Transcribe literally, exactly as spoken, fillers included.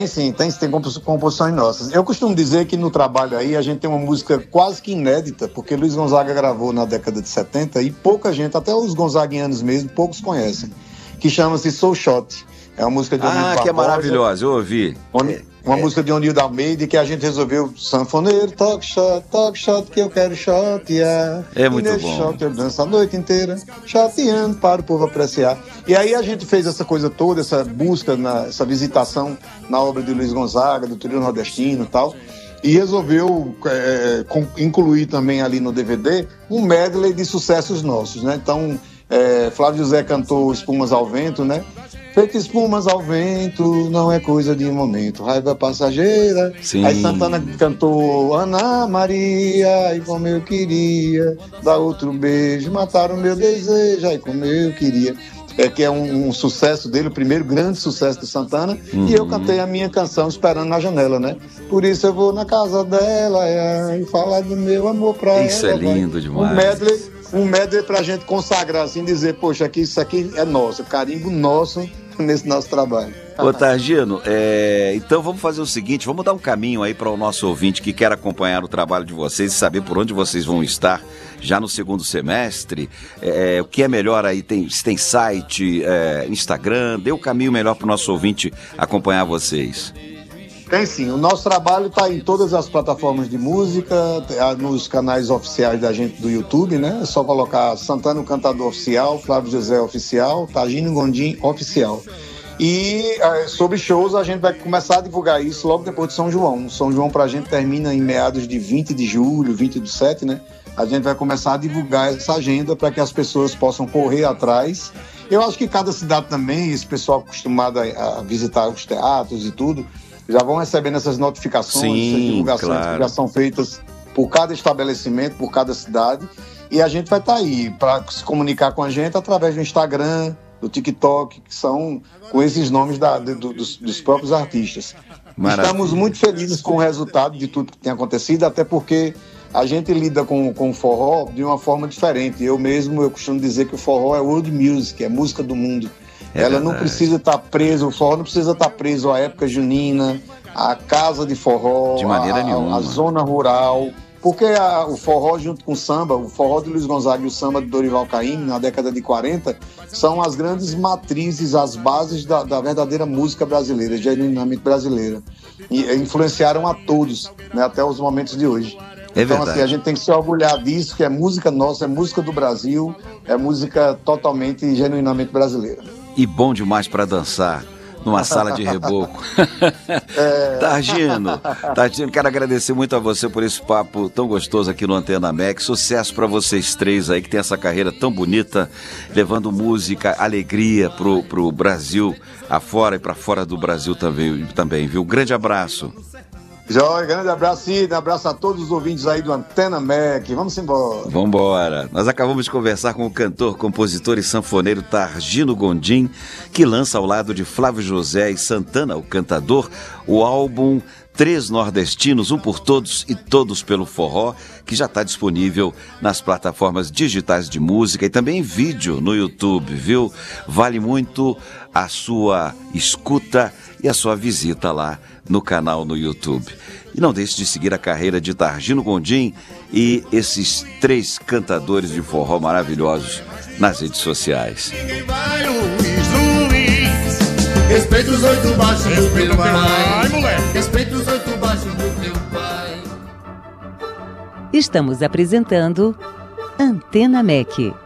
Sim, tem, tem composições nossas. Eu costumo dizer que no trabalho aí a gente tem uma música quase que inédita, porque Luiz Gonzaga gravou na década de setenta e pouca gente, até os gonzaguianos mesmo, poucos conhecem, que chama-se Soul Shot. É uma música de Onildo Ah, que é Barbosa, maravilhosa, eu ouvi. Uma é. música de Onildo Almeida, que a gente resolveu, sanfoneiro, toque shot, toque shot, que eu quero shotear. É muito e nesse bom. shot eu danço a noite inteira, chateando para o povo apreciar. E aí a gente fez essa coisa toda, essa busca, na, essa visitação na obra de Luiz Gonzaga, do Trio Nordestino e tal, e resolveu é, com, incluir também ali no D V D um medley de sucessos nossos, né? Então, é, Flávio José cantou Espumas ao Vento, né? Feito espumas ao vento, não é coisa de momento, raiva passageira. Sim. Aí Santana cantou Ana Maria, e como eu queria, dar outro beijo, mataram meu desejo, aí como eu queria. É que é um, um sucesso dele, o primeiro grande sucesso de Santana, uhum. E eu cantei a minha canção Esperando na Janela, né? Por isso eu vou na casa dela é, e falar do meu amor pra ela. Isso é lindo vai. demais. Um medley, um medley pra gente consagrar, assim, dizer, poxa, aqui, isso aqui é nosso, carimbo nosso nesse nosso trabalho. Ô Targino, é... então vamos fazer o seguinte, vamos dar um caminho aí para o nosso ouvinte que quer acompanhar o trabalho de vocês e saber por onde vocês vão estar já no segundo semestre. É, o que é melhor aí, tem, se tem site, é, Instagram, dê o caminho melhor para o nosso ouvinte acompanhar vocês. Tem sim, o nosso trabalho está em todas as plataformas de música, nos canais oficiais da gente do YouTube, né? É só colocar Santana o Cantador Oficial, Flávio José Oficial, Targino Gondim Oficial. E é, sobre shows, a gente vai começar a divulgar isso logo depois de São João. São João pra gente termina em meados de vinte de julho, vinte do sete, né? A gente vai começar a divulgar essa agenda para que as pessoas possam correr atrás. Eu acho que cada cidade também, esse pessoal acostumado a, a visitar os teatros e tudo, já vão recebendo essas notificações, Sim, essas divulgações claro. que já são feitas por cada estabelecimento, por cada cidade. E a gente vai estar aí para se comunicar com a gente através do Instagram, do TikTok, que são com esses nomes da, do, dos, dos próprios artistas. Maravilha. Estamos muito felizes com o resultado de tudo que tem acontecido, até porque a gente lida com, com o forró de uma forma diferente. Eu mesmo, eu costumo dizer que o forró é world music, é música do mundo. É Ela verdade. Não precisa estar preso, o forró não precisa estar preso à época junina, à casa de forró, de maneira a, nenhuma. A zona rural. Porque a, o forró junto com o samba, o forró de Luiz Gonzaga e o samba de Dorival Caymmi, na década de quarenta, são as grandes matrizes, as bases da, da verdadeira música brasileira, genuinamente brasileira. E influenciaram a todos, né, até os momentos de hoje. É então, verdade. assim, a gente tem que se orgulhar disso, que é música nossa, é música do Brasil, é música totalmente e genuinamente brasileira. E bom demais para dançar numa sala de reboco. É... Targino, Targino, quero agradecer muito a você por esse papo tão gostoso aqui no Antena M E C. Sucesso para vocês três aí, que tem essa carreira tão bonita, levando música, alegria pro, pro Brasil afora e para fora do Brasil também, também, viu? Grande abraço. Jóia, grande abraço, Cid, abraço a todos os ouvintes aí do Antena M E C. Vamos embora. Vamos embora. Nós acabamos de conversar com o cantor, compositor e sanfoneiro Targino Gondim, que lança ao lado de Flávio José e Santana, o cantador, o álbum Três Nordestinos, um por todos e todos pelo forró, que já está disponível nas plataformas digitais de música e também em vídeo no YouTube, viu? Vale muito a sua escuta e a sua visita lá no canal no YouTube. E não deixe de seguir a carreira de Targino Gondim e esses três cantadores de forró maravilhosos nas redes sociais. Ninguém vai, Luiz, Luiz. Respeita os oito baixos do teu pai, moleque. Respeita os oito baixos do teu pai. Estamos apresentando Antena M E C.